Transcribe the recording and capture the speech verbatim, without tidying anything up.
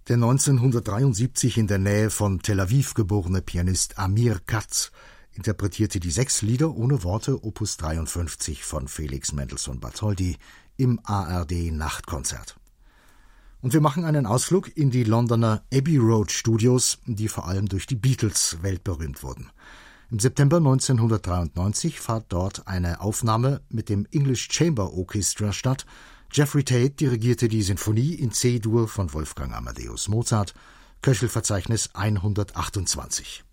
Der neunzehnhundertdreiundsiebzig in der Nähe von Tel Aviv geborene Pianist Amir Katz interpretierte die sechs Lieder ohne Worte Opus dreiundfünfzig von Felix Mendelssohn Bartholdy im A R D-Nachtkonzert. Und wir machen einen Ausflug in die Londoner Abbey Road Studios, die vor allem durch die Beatles weltberühmt wurden. Im September neunzehnhundertdreiundneunzig fand dort eine Aufnahme mit dem English Chamber Orchestra statt. Jeffrey Tate dirigierte die Sinfonie in C-Dur von Wolfgang Amadeus Mozart, Köchelverzeichnis hundertachtundzwanzig.